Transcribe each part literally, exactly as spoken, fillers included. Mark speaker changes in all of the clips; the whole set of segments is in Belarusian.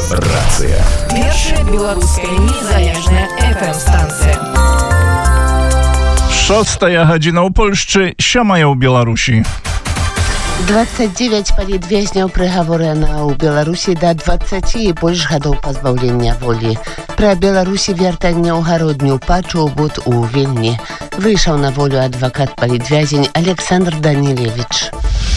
Speaker 1: Рацыя.
Speaker 2: Першая беларуская незалежная эф эм-станцыя.
Speaker 3: Шостая гадзіна ў Польшчы, сёмая ў Беларусі.
Speaker 4: двадцать девять палітвязняў прыгаворана ў Беларусі да дваццаці і больш гадоў пазбаўлення волі. Пра Беларусі вяртання ў гародню пачуў буд у Вільні. Выйшаў на волю адвакат палітвязень Александр Данілевіч.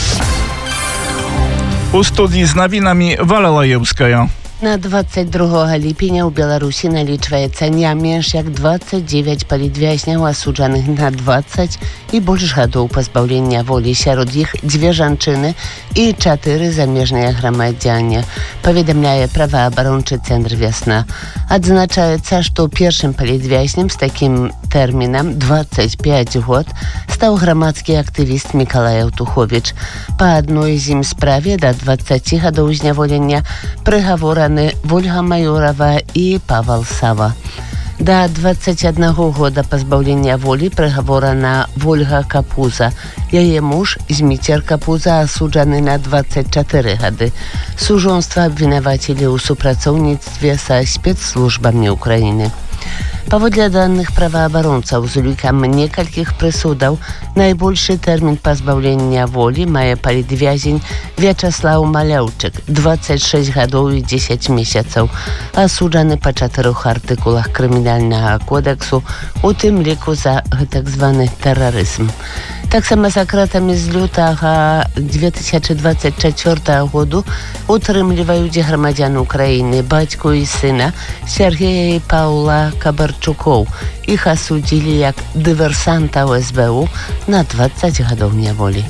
Speaker 3: У студii z nawinami Wala Lajewskaja.
Speaker 4: На двадцать другога ліпеня ў Беларусі налічваецца не менш як двадцать девять палітвязняў, асуджаных на двадцать і больш гадоў пазбаўлення волі. Сярод іх дзве жанчыны і чатыры замежныя грамадзяне, паведамляе праваабарончы цэнтр «Вясна». Адзначаецца, што першым палітвязнем з такім тэрмінам двадцать пять год стаў грамадскі актывіст Мікалай Аўтуховіч. Па адной з ім справе да дваццаці гадоў зняволення прыгавораны Вольга Майорова і Павал Сава. Да двадцать аднаго года пазбаўлення волі прыгаворана Вольга Капуза. Яе муж Зміцер Капуза асуджаны на двадцать чатыры гады. Сужонства абвінавацілі ў супрацоўніцтве са спецслужбамі Украіны. Паводле даных праваабаронцаў, з улікам некалькіх прысудаў, найбольшы тэрмін пазбаўлення волі мае палітвязень Вячаслаў Маляўчык, двадцать шесть гадоў і дзесяць месяцаў, асуджаны па чатырох артыкулах крымінальнага кодексу, у тым ліку за гэтак званы тэрарызм. Таксама сакратамі з лютага две тысячы двадцать чацвёртага году утрымліваюць грамадзян Украіны, бацьку і сына Сергея і Паўла Кабарчукоў. Іх асудзілі як дыверсантаў эс бэ у на двадцать гадоў няволі.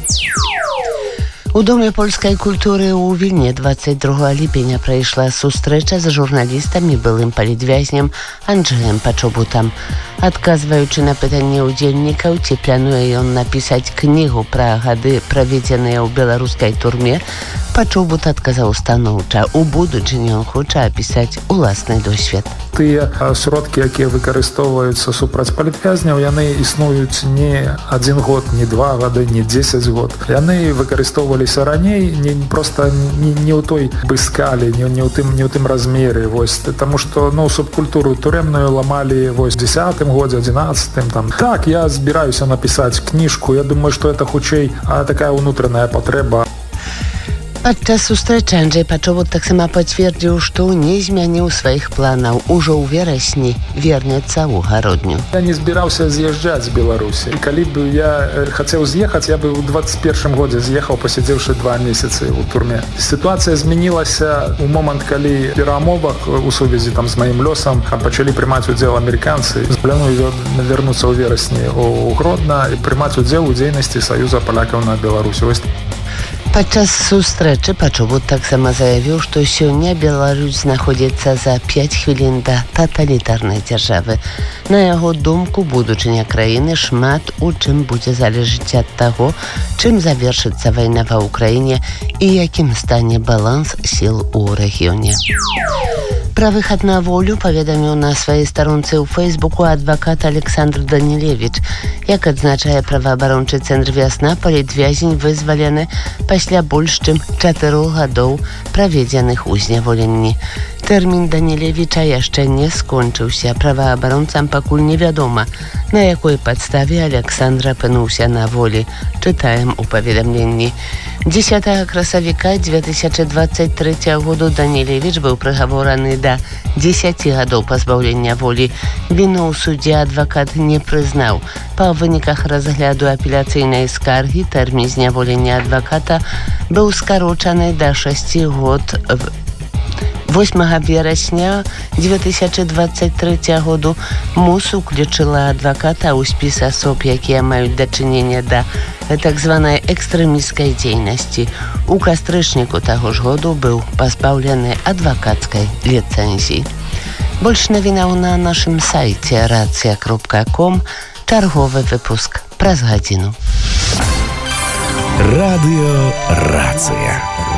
Speaker 4: У Доме польскай культуры ў Вільні двадцать другога ліпеня прайшла сустрэча з журналістам і былым палітвязнем Анджэем Пачобутам. Адказваючы на пытанне ўдзельнікаў, ці плануе ён напісаць кнігу пра гады, праведзеныя ў беларускай турме, Пачобут адказаў станоўча. У будучыні ён хоча апісаць уласны досвед.
Speaker 5: Тыя сродкі, якія выкарыстоўваюцца супраць палітвязняў, яны існуюць не адзін год, не два гады, не дзесяць год. Яны выкарыстоўваліся раней, не проста не, не ў той бы скалі, не, не ў тым не ў тым размеры, вось, таму што ну субкультуру турэмную ламалі вось у дзесятым годзе, адзінаццатым там. Так, я збіраюся напісаць кніжку. Я думаю, што это хутчэй такая ўнутраная патрэба.
Speaker 4: Падчас сустрэчы Анджэй Пачобут таксама пацвердзіў, што не змяніў сваіх планаў. Ужо ў верасні вернецца ў гародню.
Speaker 5: Я не збіраўся з'язджаць з Беларусі. І калі б я хацеў з'ехаць, я бы ў двадцать першым годзе з'ехаў, пасядзеўшы два месяцы ў турме. Сітуацыя змянілася ў момант, калі перамовах у сувязі там з маім лёсам пачалі прымаць удзел амерыканцы. Планую вярнуцца ў верасні ў Гродна і прымаць удзел у дзейнасці Саюза палякаў на Беларусі.
Speaker 4: Падчас сустрэчы Пачобут таксама заявіў, што сёння Беларусь знаходзіцца за пять хвілін да таталітарнай дзяржавы. На яго думку, будучыня краіны шмат у чым будзе залежыць ад таго, чым завершыцца вайна ва ўкраіне і якім стане баланс сіл у рэгіёне. Пра выхад на волю паведаміў на сваёй старонцы ў Фейсбуку адвакат Александр Данілевіч. Як адзначае праваабарончы цэнтр «Вясна», палітвязень вызвалены пасля больш чым чатырох гадоў, праведзеных у зняволенні. Тэрмін Данілевіча яшчэ не скончыўся. Праваабаронцам пакуль невядома, на якой падставе Александр апынуўся на волі. Чытаем у паведамленні. дзесятага красавіка две тысячи двадцать третьего году Данілевіч быў прыгавораны да дзесяці гадоў пазбаўлення волі. Віну ў судзе адвакат не прызнаў. Па выніках разгляду апеляцыйнай скаргі тэрмін зняволення адваката быў скарочаны да шасці год. восьмага верасня две тысячи двадцать третьего году МУС уключила адваката ў спіс асоб, якія маюць дачыненне да так званай экстрэмісцкай дзейнасці. У кастрычніку таго ж году быў пазбаўлены адвакацкай ліцэнзіі. Больш навінаў на нашым сайце рацыя кропка ком. Чарговы выпуск праз гадзіну.
Speaker 1: Радыё Рацыя.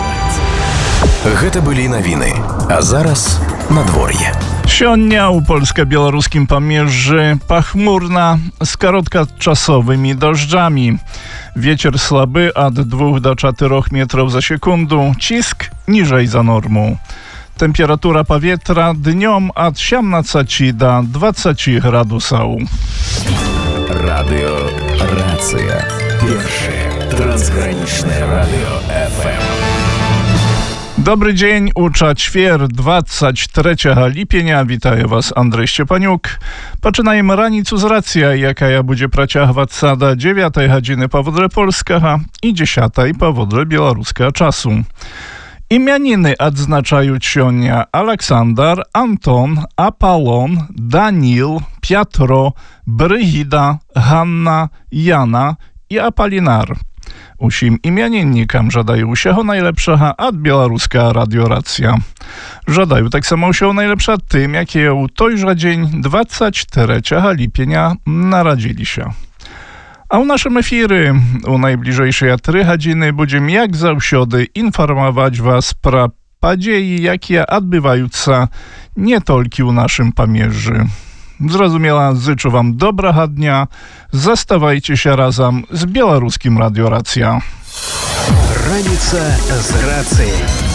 Speaker 1: Гэта былі навіны. А зараз надвор'е.
Speaker 3: Сёння ў польска-беларускім памежжы пахмурна з кароткачасовымі дожджамі. Вецер слабы ад двух до чатырох метров за секунду, ціск ніжэй за норму. Temperatura powietrza dniom od siedemnaście do dwudziestu gradusów.
Speaker 1: Radio Racja. Pierwsze transgraniczne radio F M.
Speaker 3: Dobry dzień, ucza ćwier dwudziestego trzeciego lipienia. Witaję was Andrzej Szczepaniuk. Poczynajmy ranicu z Racja, jaka ja będzie praciachować do dziewiątej godziny powodle polskiego i dziesiątej powodle białoruskiego czasu. Imieniny odznaczają sionia Aleksander, Anton, Apollon, Danil, Piotro, Brygida, Hanna, Jana i Apolinar. Usim imiennikom żadają się najlepszego od białoruska radioracja. Żadają tak samo się najlepsza tym, jakie u tojże dzień dwudziestego trzeciego lipienia narodzili się. A u naszym efiry u najbliżejszej trzy godziny będziemy jak zawsiody informować was pro podzieje, jakie odbywają się nie tylko u naszym pamierzy. Zrozumiała, życzę wam dobrego dnia. Zostawajcie się razem z białoruskim Radio Racja.
Speaker 1: Раніца з рацыяй.